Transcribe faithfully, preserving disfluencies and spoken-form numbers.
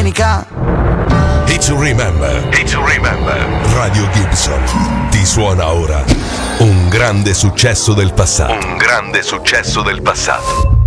domenica. It's to remember. It's to remember. Radio Gibson ti suona ora un grande successo del passato. Un grande successo del passato.